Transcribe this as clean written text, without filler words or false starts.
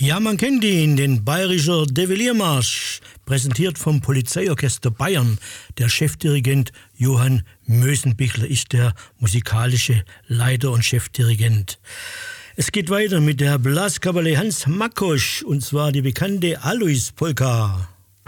Ja, man kennt ihn, den Bayerischer Deviliermarsch, präsentiert vom Polizeiorchester Bayern. Der Chefdirigent Johann Mösenbichler ist der musikalische Leiter und Chefdirigent. Es geht weiter mit der Blaskapelle Hans Makkosch, und zwar die bekannte Alois Polka.